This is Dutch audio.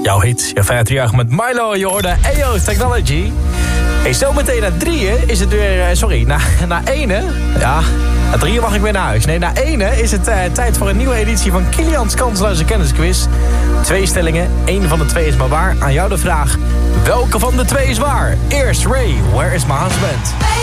Jouw hit, je 538 met Milo, je hoorde EO's Technology. Hey, zometeen na 3 is het weer... na 1. Ja, na 3 mag ik weer naar huis. Nee, na 1 is het tijd voor een nieuwe editie van Kilian's Kansloze Kennisquiz. 2 stellingen, 1 van de 2 is maar waar. Aan jou de vraag, welke van de 2 is waar? Eerst Ray, Where is my husband?